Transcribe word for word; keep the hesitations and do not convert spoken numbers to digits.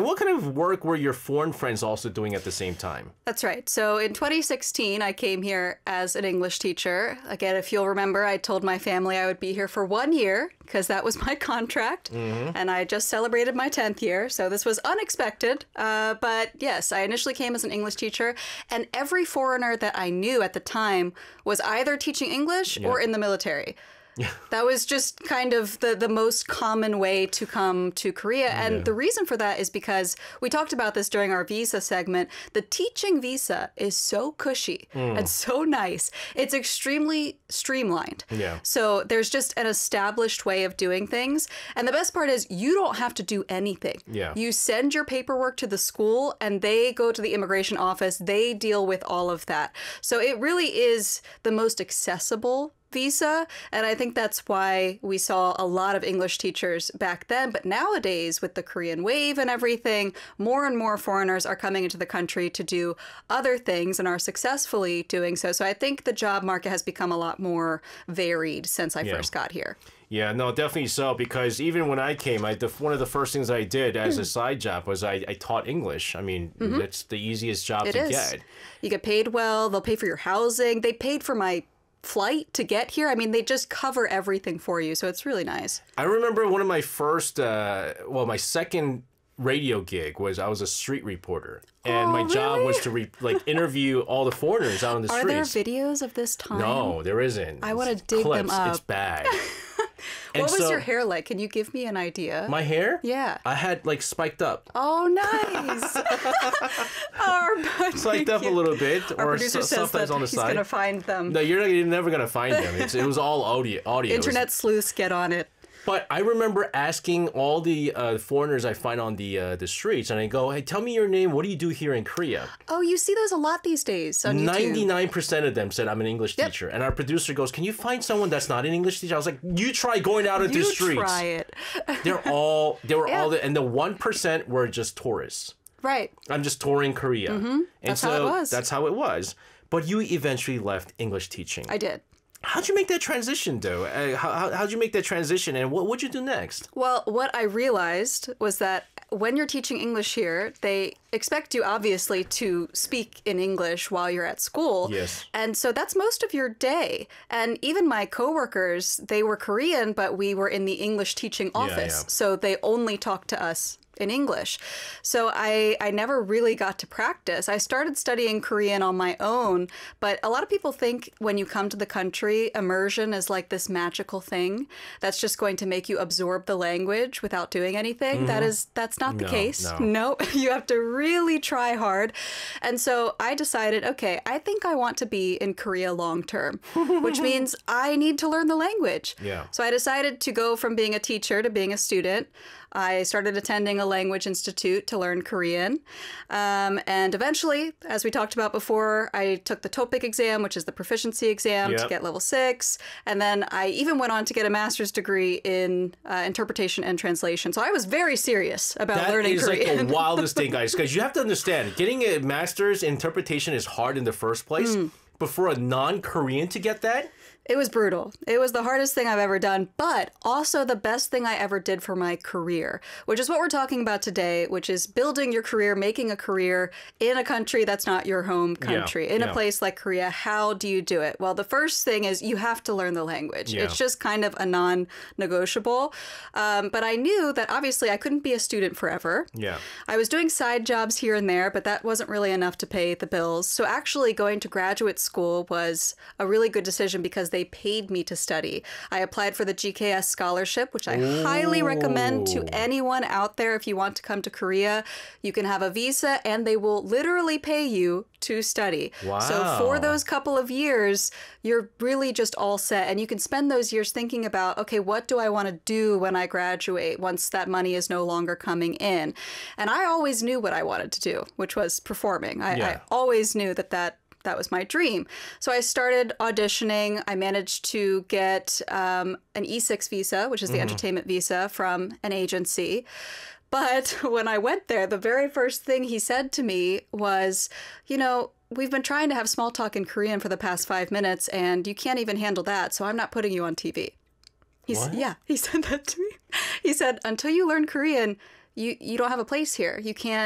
what kind of work were your foreign friends also doing at the same time? That's right. So in twenty sixteen, I came here as an English teacher. Again, if you'll remember, I told my family I would be here for one year because that was my contract. Mm-hmm. And I just celebrated my tenth year. So this was unexpected. Uh, but yes, I initially came as an English teacher. And every foreigner that I knew at the time was either teaching English yeah. or in the military. Yeah. That was just kind of the, the most common way to come to Korea. And yeah. the reason for that is because we talked about this during our visa segment. The teaching visa is so cushy mm. and so nice. It's extremely streamlined. Yeah. So there's just an established way of doing things. And the best part is you don't have to do anything. Yeah. You send your paperwork to the school and they go to the immigration office. They deal with all of that. So it really is the most accessible visa, and I think that's why we saw a lot of English teachers back then. But nowadays, with the Korean wave and everything, more and more foreigners are coming into the country to do other things and are successfully doing so. So I think the job market has become a lot more varied since I yeah. first got here. Yeah, no, definitely so, because even when I came, I, the, one of the first things I did as a side job was I, I taught English. I mean, mm-hmm. that's the easiest job it to is. get. You get paid well, they'll pay for your housing, they paid for my flight to get here. I mean, they just cover everything for you, so it's really nice. I remember one of my first, uh, well, my second radio gig was I was a street reporter, and oh, my job really? was to re like interview all the foreigners out on the Are streets. Are there videos of this time? No, there isn't. I want to dig clips. them up. It's bad. What was so, your hair like? Can you give me an idea? My hair? Yeah. I had like spiked up. Oh, nice. oh, spiked up you. a little bit, Our or producer so, says sometimes that on the he's side. He's going to find them. No, you're, you're never going to find them. It's, it was all audio. audio. Internet sleuths, get on it. But I remember asking all the uh, foreigners I find on the uh, the streets, and I go, "Hey, tell me your name. What do you do here in Korea?" Oh, you see those a lot these days on YouTube. ninety-nine percent of them said I'm an English yep. teacher, and our producer goes, "Can you find someone that's not an English teacher?" I was like, "You try going out into the streets. You try it." They're all they were yeah. all, the, and the one percent were just tourists. Right. I'm just touring Korea, mm-hmm. and that's so how it was. That's how it was. But you eventually left English teaching. I did. How'd you make that transition, though? Uh, how, how'd you make that transition, and what would you do next? Well, what I realized was that when you're teaching English here, they expect you, obviously, to speak in English while you're at school. Yes. And so that's most of your day. And even my coworkers, they were Korean, but we were in the English teaching office. Yeah, yeah. So they only talked to us in English. So I, I never really got to practice. I started studying Korean on my own, but a lot of people think when you come to the country, immersion is like this magical thing that's just going to make you absorb the language without doing anything. Mm-hmm. That is, that's not the no, case. No. no, you have to really try hard. And so I decided, okay, I think I want to be in Korea long term, which means I need to learn the language. Yeah. So I decided to go from being a teacher to being a student. I started attending a language institute to learn Korean. Um, and eventually, as we talked about before, I took the TOPIK exam, which is the proficiency exam, yep. to get level six. And then I even went on to get a master's degree in uh, interpretation and translation. So I was very serious about that learning Korean. That is like the wildest thing, guys, because you have to understand, getting a master's in interpretation is hard in the first place. Mm. But for a non-Korean to get that? It was brutal. It was the hardest thing I've ever done, but also the best thing I ever did for my career, which is what we're talking about today, which is building your career, making a career in a country that's not your home country, yeah, in yeah. a place like Korea. How do you do it? Well, the first thing is you have to learn the language. Yeah. It's just kind of a non-negotiable. Um, but I knew that obviously I couldn't be a student forever. Yeah. I was doing side jobs here and there, but that wasn't really enough to pay the bills. So actually going to graduate school was a really good decision because they They paid me to study. I applied for the G K S scholarship, which I Ooh. highly recommend to anyone out there. If you want to come to Korea, you can have a visa and they will literally pay you to study. Wow. So for those couple of years, you're really just all set. And you can spend those years thinking about, okay, what do I want to do when I graduate once that money is no longer coming in? And I always knew what I wanted to do, which was performing. I, yeah. I always knew that that That was my dream. So I started auditioning. I managed to get um, an E six visa, which is the mm-hmm. entertainment visa, from an agency. But when I went there, the very first thing he said to me was, you know, we've been trying to have small talk in Korean for the past five minutes, and you can't even handle that, so I'm not putting you on T V. He's, what? Yeah, he said that to me. He said, until you learn Korean, you you don't have a place here. You can't